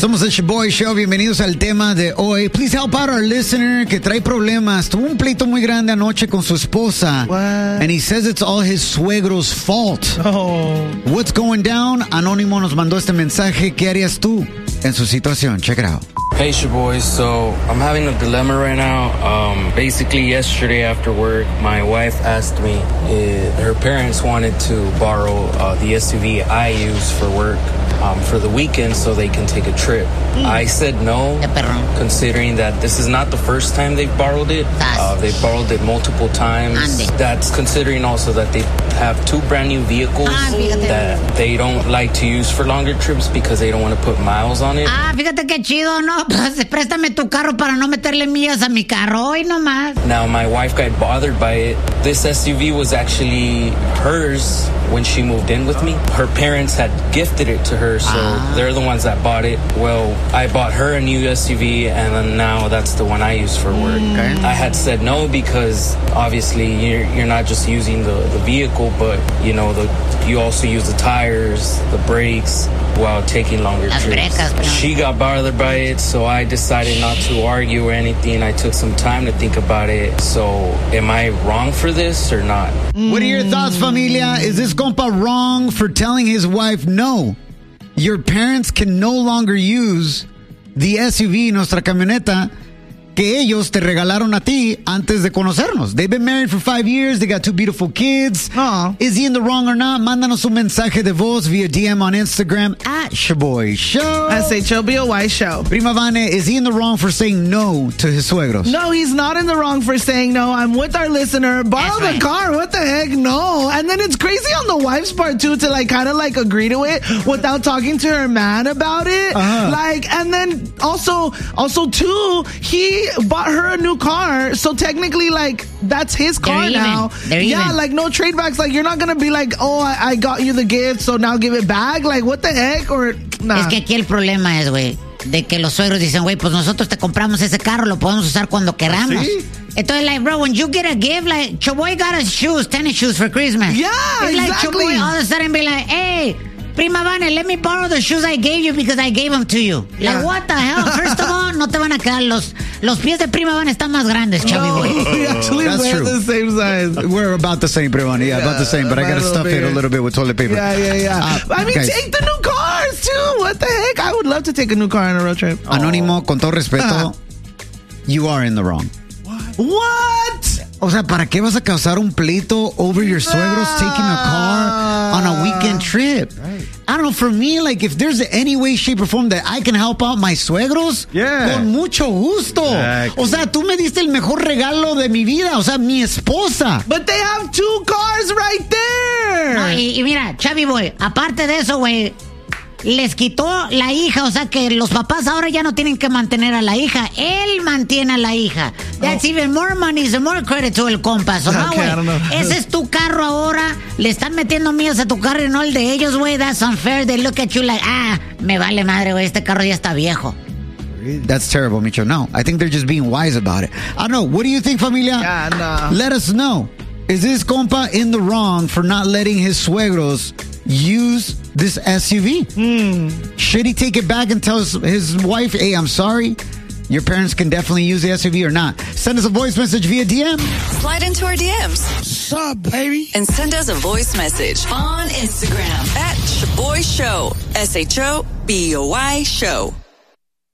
Somos el Shaboy Show. Bienvenidos al tema de hoy. Please help out our listener que trae problemas. Tuvo un pleito muy grande anoche con su esposa. What? And he says it's all his suegro's fault. Oh. What's going down? Anónimo nos mandó este mensaje. ¿Qué harías tú en su situación? Check it out. Hey, Shaboy. So I'm having a dilemma right now. Basically, yesterday after work, my wife asked me if her parents wanted to borrow the SUV I use for work for the weekend so they can take a trip. I said no, considering that this is not the first time they've borrowed it. They've borrowed it multiple times. That's considering also that they have two brand new vehicles that they don't like to use for longer trips because they don't want to put miles on it. Fíjate qué chido, ¿no? Pues préstame tu carro para no meterle millas a mi carro, hoy nomás. Now, my wife got bothered by it. This SUV was actually hers when she moved in with me. Her parents had gifted it to her, so they're the ones that bought it. Well, I bought her a new SUV, and then now that's the one I use for work. Okay. I had said no because obviously you're not just using the vehicle, but you know you also use the tires, the brakes while taking longer trips. She got bothered by it, so I decided not to argue or anything. I took some time to think about it. So, am I wrong for this or not? What are your thoughts, familia? Is this compa wrong for telling his wife no? Your parents can no longer use the SUV, nuestra camioneta, que ellos te regalaron a ti antes de conocernos. They've been married for 5 years. They got 2 beautiful kids. Is he in the wrong or not? Mándanos un mensaje de voz via DM on Instagram at Shaboy Show. SHOBOY Show. Prima Vane, is he in the wrong for saying no to his suegros? No, he's not in the wrong for saying no. I'm with our listener. Borrow the car. What the heck? No. And then it's crazy on the wife's part, too, to kind of agree to it without talking to her man about it. And then also, too, he bought her a new car, so technically that's his car now. No trade backs. You're not gonna be I got you the gift, so now give it back. What the heck? Or nah. Es que aquí el problema es, güey, de que los suegros dicen, güey, pues nosotros te compramos ese carro, lo podemos usar cuando queramos. ¿Sí? Entonces, bro, when you get a gift, Chaboy got us shoes, tennis shoes for Christmas. Yeah, it's exactly. Chaboy all of a sudden be like, hey, Prima Vane, let me borrow the shoes I gave you because I gave them to you. Yeah. What the hell? First of all, no te van a quedar los pies de Prima Vane están más grandes, Chavi boy. We actually wear the same size. We're about the same, Prima Vane. Yeah, about the same, but I gotta stuff it a little bit with toilet paper. Yeah. I mean, guys, take the new cars too. What the heck? I would love to take a new car on a road trip. Anónimo, con todo respeto, you are in the wrong. What? O sea, ¿para qué vas a causar un pleito over your suegros taking a car on a weekend trip? Right. I don't know, for me, if there's any way, shape, or form that I can help out my suegros, con mucho gusto. Exactly. O sea, tú me diste el mejor regalo de mi vida, o sea, mi esposa. But they have 2 cars right there. No, y mira, Chavi boy, aparte de eso, güey, les quitó la hija, o sea que los papás ahora ya no tienen que mantener a la hija, él mantiene a la hija. That's even more money, some more credit to el compa. So, ese es tu carro ahora, le están metiendo millas a tu carro y no el de ellos, güey. That's unfair. They look at you me vale madre, güey, este carro ya está viejo. That's terrible, Micho. No, I think they're just being wise about it. I don't know. What do you think, familia? Yeah, no. Let us know. Is this compa in the wrong for not letting his suegros use this SUV? Should he take it back and tell his wife, hey, I'm sorry, your parents can definitely use the SUV or not? Send us a voice message via DM. Slide into our DMs. What's up, baby? And send us a voice message on Instagram at Shaboy Show. SHOBOY Show.